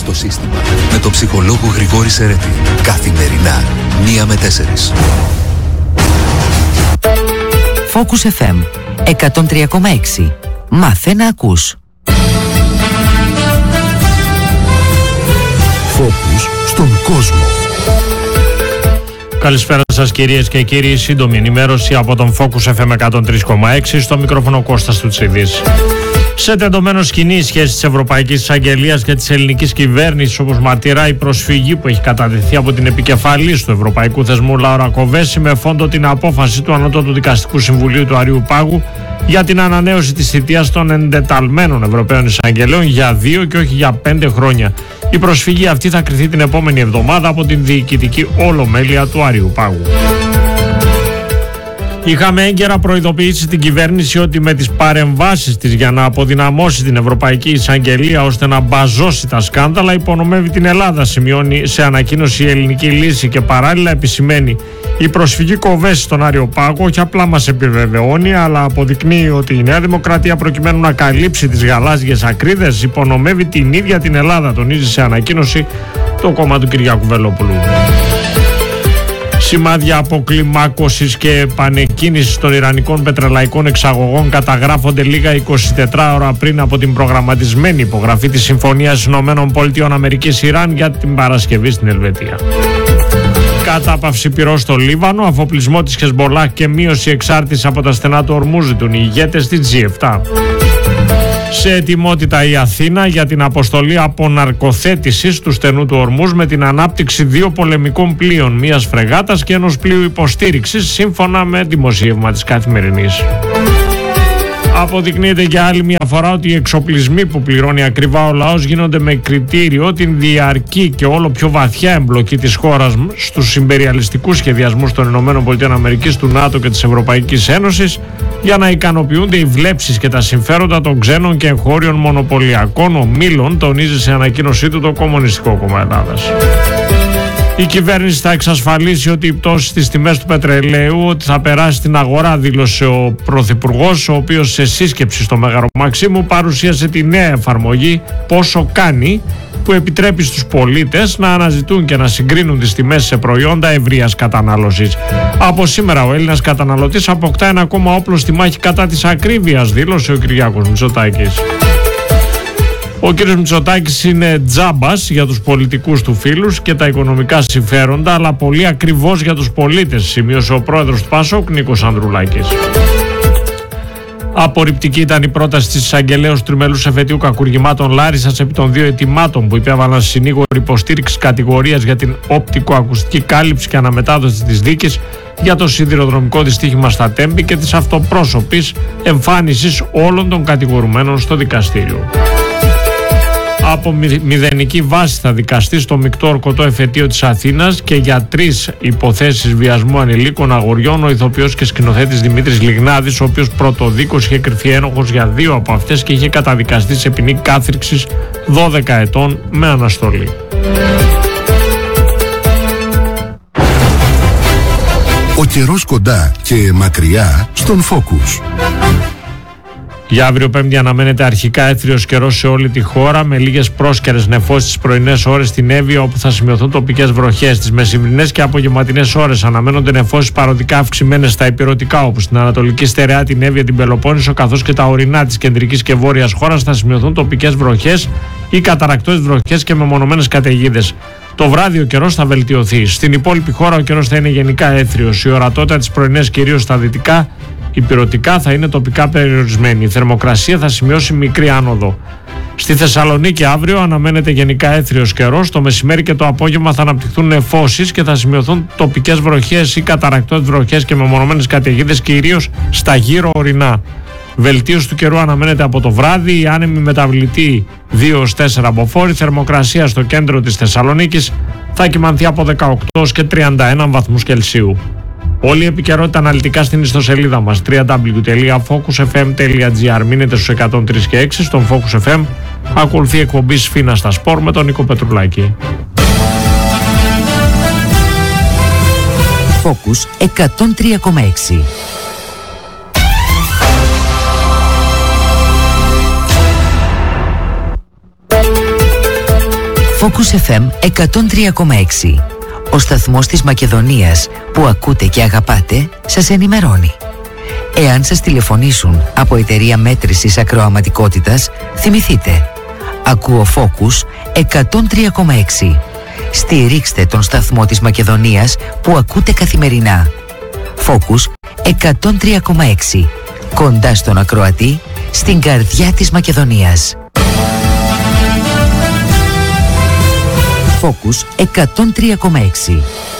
στο σύστημα με τον ψυχολόγο Γρηγόρη Σερέτη. Καθημερινά 1 με 4. Focus FM 103,6. Μάθε να ακούς. Focus στον κόσμο. Καλησπέρα σας κυρίες και κύριοι. Σύντομη ενημέρωση από τον Focus FM 103,6. Στο μικρόφωνο Κώστας Τουτσίδης. Σε τεντωμένο σκηνή η σχέση της Ευρωπαϊκής Εισαγγελίας και της ελληνικής κυβέρνησης, όπως μαρτυρά η προσφυγή που έχει κατατεθεί από την επικεφαλής του Ευρωπαϊκού Θεσμού Λάουρα Κοβέση, με φόντο την απόφαση του Ανώτατου Δικαστικού Συμβουλίου του Αριού Πάγου για την ανανέωση της θητείας των εντεταλμένων Ευρωπαίων Εισαγγελέων για 2 και όχι για 5 χρόνια. Η προσφυγή αυτή θα κριθεί την επόμενη εβδομάδα από την διοικητική ολομέλεια του Αριού Πάγου. Είχαμε έγκαιρα προειδοποιήσει την κυβέρνηση ότι με τις παρεμβάσεις της για να αποδυναμώσει την Ευρωπαϊκή Εισαγγελία ώστε να μπαζώσει τα σκάνδαλα υπονομεύει την Ελλάδα, σημειώνει σε ανακοίνωση η Ελληνική Λύση, και παράλληλα επισημαίνει: η προσφυγή Κοβέση στον Άριο Πάγο όχι απλά μας επιβεβαιώνει, αλλά αποδεικνύει ότι η Νέα Δημοκρατία, προκειμένου να καλύψει τις γαλάζιες ακρίδες, υπονομεύει την ίδια την Ελλάδα, τονίζει σε ανακοίνωση το κόμμα του Κυριάκου Βελόπουλου. Σημάδια αποκλιμάκωσης και επανεκκίνησης των ιρανικών πετρελαϊκών εξαγωγών καταγράφονται λίγα 24 ώρα πριν από την προγραμματισμένη υπογραφή της Συμφωνίας ΗΠΑ-Ιράν για την Παρασκευή στην Ελβετία. Κατάπαυση πυρός στο Λίβανο, αφοπλισμό της Χεσμολάχ και μείωση εξάρτησης από τα στενά του Ορμούζ ζητούν οι ηγέτες της G7. Σε ετοιμότητα η Αθήνα για την αποστολή αποναρκοθέτησης του στενού του Ορμούζ με την ανάπτυξη 2 πολεμικών πλοίων, μιας φρεγάτας και ενός πλοίου υποστήριξης, σύμφωνα με δημοσίευμα της Καθημερινής. Αποδεικνύεται για άλλη μια φορά ότι οι εξοπλισμοί που πληρώνει ακριβά ο λαός γίνονται με κριτήριο την διαρκή και όλο πιο βαθιά εμπλοκή της χώρας στους συμπεριαλιστικούς σχεδιασμούς των ΗΠΑ, του ΝΑΤΟ και της Ευρωπαϊκής Ένωσης, για να ικανοποιούνται οι βλέψεις και τα συμφέροντα των ξένων και εγχώριων μονοπωλιακών ομίλων, τονίζει σε ανακοίνωσή του το Κομμουνιστικό Κόμμα Ελλάδας. Η κυβέρνηση θα εξασφαλίσει ότι η πτώση στις τιμές του πετρελαίου ότι θα περάσει στην αγορά, δήλωσε ο Πρωθυπουργός, ο οποίος σε σύσκεψη στο Μέγαρο Μαξίμου παρουσίασε τη νέα εφαρμογή Πόσο Κάνει, που επιτρέπει στους πολίτες να αναζητούν και να συγκρίνουν τις τιμές σε προϊόντα ευρείας κατανάλωσης. Από σήμερα ο Έλληνας καταναλωτής αποκτά ένα ακόμα όπλο στη μάχη κατά της ακρίβειας, δήλωσε ο Κυριάκος Μητσοτάκης. Ο κύριος Μητσοτάκης είναι τζάμπας για τους πολιτικούς του φίλους και τα οικονομικά συμφέροντα, αλλά πολύ ακριβώς για τους πολίτες, σημείωσε ο πρόεδρος του ΠΑΣΟΚ, Νίκος Ανδρουλάκης. Απορριπτική ήταν η πρόταση της εισαγγελέως τριμελούς εφετείου κακουργημάτων Λάρισσας επί των 2 αιτημάτων που υπέβαλαν συνήγοροι υποστήριξη κατηγορίας για την οπτικοακουστική κάλυψη και αναμετάδοση της δίκης για το σιδηροδρομικό δυστύχημα στα Τέμπη και της αυτοπρόσωπης εμφάνισης όλων των κατηγορουμένων στο δικαστήριο. Από μηδενική βάση θα δικαστεί στο μεικτό ορκωτό εφετείο της Αθήνας και για 3 υποθέσεις βιασμού ανηλίκων αγοριών ο ηθοποιός και σκηνοθέτης Δημήτρης Λιγνάδης, ο οποίος πρωτοδίκως είχε κριθεί ένοχος για 2 από αυτές και είχε καταδικαστεί σε ποινή κάθριξης 12 ετών με αναστολή. Ο καιρός κοντά και μακριά στον Focus. Για αύριο Πέμπτη αναμένεται αρχικά έθριος καιρός σε όλη τη χώρα, με λίγες πρόσκαιρες νεφώσεις στις πρωινές ώρες στην Εύβοια, όπου θα σημειωθούν τοπικές βροχές. Τις μεσημβρινές και απογευματινές ώρες αναμένονται νεφώσεις παροδικά αυξημένες στα ηπειρωτικά, όπου στην Ανατολική Στερεά, την Εύβοια, την Πελοπόννησο, καθώς και τα ορεινά της κεντρικής και βόρειας χώρας θα σημειωθούν τοπικές βροχές ή καταρρακτώδεις βροχές και μεμονωμένες καταιγίδες. Το βράδυ ο καιρός θα βελτιωθεί. Στην υπόλοιπη χώρα ο καιρός θα είναι γενικά έθριος. Η ορατότητα της πρωινές κυρίως στα δυτικά ηπειρωτικά θα είναι τοπικά περιορισμένη. Η θερμοκρασία θα σημειώσει μικρή άνοδο. Στη Θεσσαλονίκη αύριο αναμένεται γενικά έθριος καιρός. Το μεσημέρι και το απόγευμα θα αναπτυχθούν νεφώσεις και θα σημειωθούν τοπικές βροχές ή καταρρακτώδεις βροχές και μεμονωμένες καταιγίδες, κυρίως στα γύρω ορεινά. Βελτίωση του καιρού αναμένεται από το βράδυ. Η άνεμη μεταβλητή 2-4 μποφόρ. Θερμοκρασία στο κέντρο της Θεσσαλονίκης θα κυμανθεί από 18 και 31 βαθμούς Κελσίου. Όλη η επικαιρότητα αναλυτικά στην ιστοσελίδα μας www.focusfm.gr. Μείνετε στους 103 και 6 στον Focus FM. Ακολουθεί εκπομπή Σφίνα στα Σπορ με τον Νίκο Πετρουλάκη. Focus 103,6. Focus FM 103,6. Ο σταθμός της Μακεδονίας που ακούτε και αγαπάτε σας ενημερώνει. Εάν σας τηλεφωνήσουν από εταιρεία μέτρησης ακροαματικότητας, θυμηθείτε. Ακούω Focus 103,6. Στηρίξτε τον σταθμό της Μακεδονίας που ακούτε καθημερινά. Focus 103,6. Κοντά στον ακροατή, στην καρδιά της Μακεδονίας. Focus 103,6.